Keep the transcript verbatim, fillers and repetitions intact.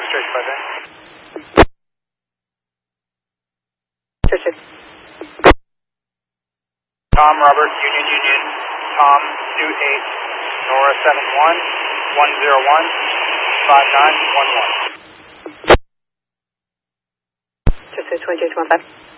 registration by then. Check, check. Tom Robert, Union Union, Tom two eight, Nora seven one, one zero one, five nine one one. Check, check, twenty-eight one five.